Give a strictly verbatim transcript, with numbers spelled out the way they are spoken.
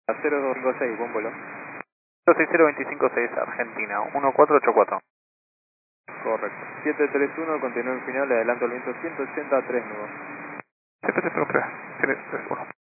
cero dos cinco seis, buen vuelo. cero seis cero dos cinco seis, Argentina, uno cuatro ocho cuatro. Correcto. siete tres uno, continúo en final, le adelanto el viento ciento ochenta, tres nudos. siete tres uno, tres uno.